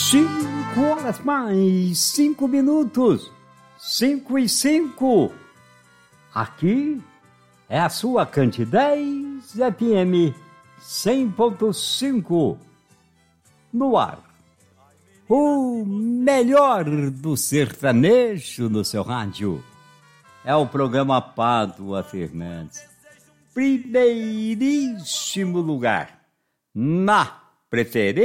5 horas mais 5 minutos. 5:05. Aqui é a sua Cantidez FM 100.5. No ar. O melhor do sertanejo no seu rádio. É o programa Pádua Fernandes. Primeiríssimo lugar. Na preferência